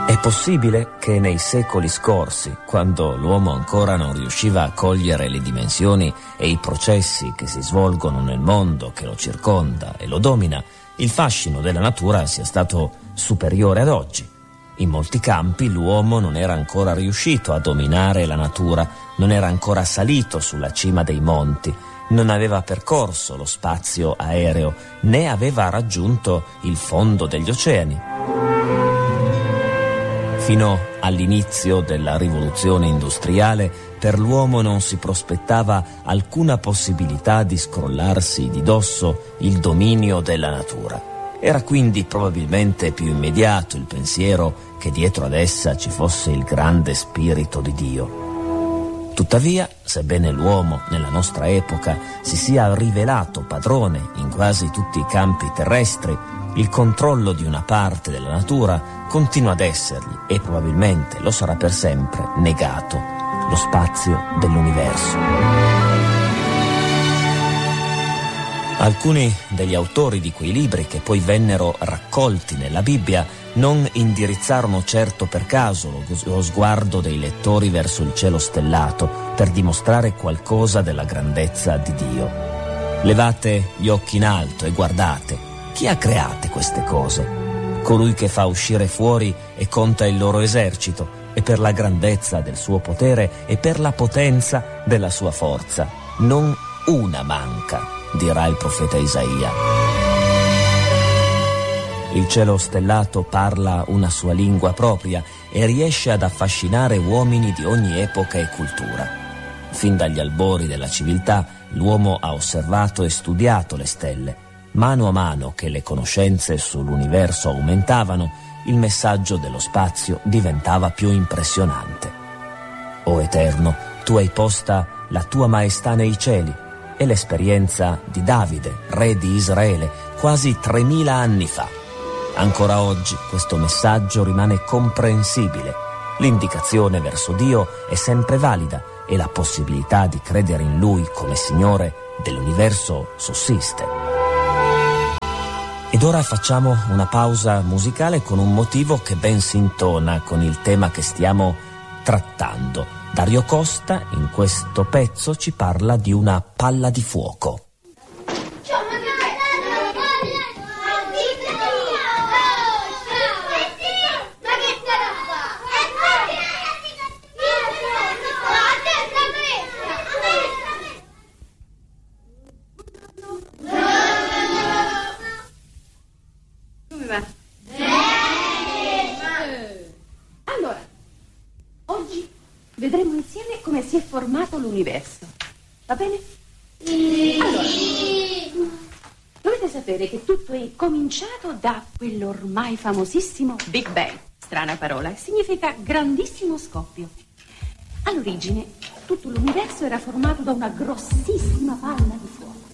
È possibile che nei secoli scorsi, quando l'uomo ancora non riusciva a cogliere le dimensioni e i processi che si svolgono nel mondo che lo circonda e lo domina, il fascino della natura sia stato superiore ad oggi. In molti campi l'uomo non era ancora riuscito a dominare la natura, non era ancora salito sulla cima dei monti, non aveva percorso lo spazio aereo, né aveva raggiunto il fondo degli oceani. Fino all'inizio della rivoluzione industriale, per l'uomo non si prospettava alcuna possibilità di scrollarsi di dosso il dominio della natura. Era quindi probabilmente più immediato il pensiero che dietro ad essa ci fosse il grande spirito di Dio. Tuttavia, sebbene l'uomo nella nostra epoca si sia rivelato padrone in quasi tutti i campi terrestri, il controllo di una parte della natura continua ad essergli, e probabilmente lo sarà per sempre, negato: lo spazio dell'universo. Alcuni degli autori di quei libri, che poi vennero raccolti nella Bibbia, non indirizzarono certo per caso lo sguardo dei lettori verso il cielo stellato per dimostrare qualcosa della grandezza di Dio. Levate gli occhi in alto e guardate: chi ha create queste cose? Colui che fa uscire fuori e conta il loro esercito, e per la grandezza del suo potere e per la potenza della sua forza non una manca, dirà il profeta Isaia. Il cielo stellato parla una sua lingua propria e riesce ad affascinare uomini di ogni epoca e cultura. Fin dagli albori della civiltà l'uomo ha osservato e studiato le stelle. Mano a mano che le conoscenze sull'universo aumentavano, il messaggio dello spazio diventava più impressionante. O Eterno, tu hai posta la tua maestà nei cieli. È l'esperienza di Davide, re di Israele, quasi 3000 anni fa. Ancora oggi questo messaggio rimane comprensibile. L'indicazione verso Dio è sempre valida e la possibilità di credere in Lui come Signore dell'universo sussiste. Ed ora facciamo una pausa musicale con un motivo che ben si intona con il tema che stiamo trattando. Dario Costa in questo pezzo ci parla di una palla di fuoco. Allora, oggi vedremo insieme come si è formato l'universo. Va bene? Allora, dovete sapere che tutto è cominciato da quell'ormai famosissimo Big Bang. Strana parola, significa grandissimo scoppio. All'origine tutto l'universo era formato da una grossissima palla di fuoco.